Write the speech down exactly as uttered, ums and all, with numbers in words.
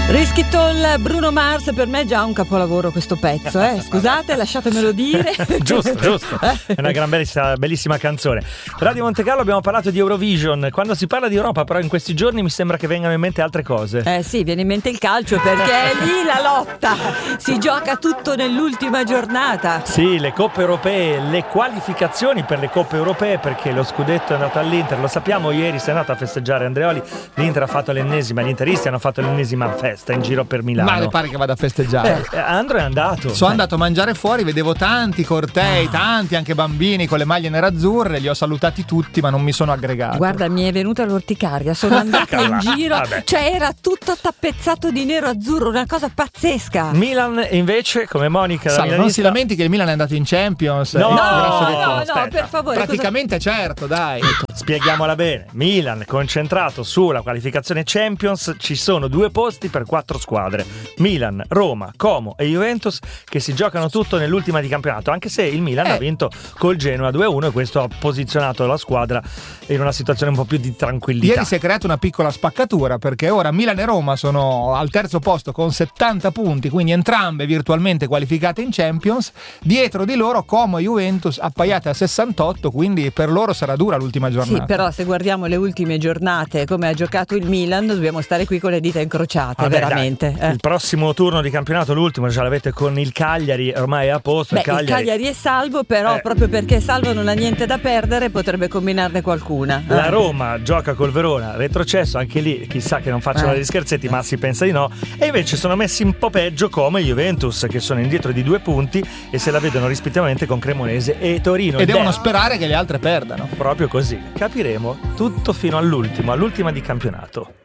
Rischiton, Bruno Mars, per me è già un capolavoro questo pezzo, eh? Scusate, lasciatemelo dire. Giusto, giusto, è una gran bellissima, bellissima canzone. Radio Monte Carlo, abbiamo parlato di Eurovision. Quando si parla di Europa però in questi giorni mi sembra che vengano in mente altre cose. Eh sì, viene in mente il calcio perché è lì la lotta, si gioca tutto nell'ultima giornata. Sì, le coppe europee, le qualificazioni per le coppe europee, perché lo scudetto è andato all'Inter, lo sappiamo, ieri si è andato a festeggiare Andreoli, l'Inter ha fatto l'ennesima, gli interisti hanno fatto l'ennesima festa in giro per Milano. Ma le pare che vada a festeggiare? Eh, Andro è andato. Sono cioè. andato a mangiare fuori, vedevo tanti cortei, ah. tanti anche bambini con le maglie nerazzurre, li ho salutati tutti ma non mi sono aggregato. Guarda, mi è venuta l'orticaria, sono andata in giro, Vabbè. cioè era tutto tappezzato di nero-azzurro, una cosa pazzesca. Milan invece, come Monica Salo, non si lamenti che il Milan è andato in Champions. No, no, no, no, no, per favore. Praticamente cosa... certo, dai. Spieghiamola bene. Milan concentrato sulla qualificazione Champions, ci sono due posti per quattro squadre. Milan, Roma, Como e Juventus che si giocano tutto nell'ultima di campionato, anche se il Milan eh. ha vinto col Genoa due a uno e questo ha posizionato la squadra in una situazione un po' più di tranquillità. Ieri si è creata una piccola spaccatura perché ora Milan e Roma sono al terzo posto con settanta punti, quindi entrambe virtualmente qualificate in Champions. Dietro di loro Como e Juventus appaiate a sessantotto, quindi per loro sarà dura l'ultima giornata. Sì, però se guardiamo le ultime giornate come ha giocato il Milan dobbiamo stare qui con le dita incrociate. Vabbè, veramente eh. Il prossimo turno di campionato, l'ultimo già l'avete con il Cagliari, ormai è a posto. Beh, il, Cagliari... il Cagliari è salvo, però eh. proprio perché salvo non ha niente da perdere, potrebbe combinarne qualcuna. La eh. Roma gioca col Verona, retrocesso, anche lì chissà che non facciano eh. degli scherzetti, ma si pensa di no. E invece sono messi un po' peggio come Juventus, che sono indietro di due punti e se la vedono rispettivamente con Cremonese e Torino. E devono sperare che le altre perdano. Proprio così, capiremo tutto fino all'ultimo, all'ultima di campionato.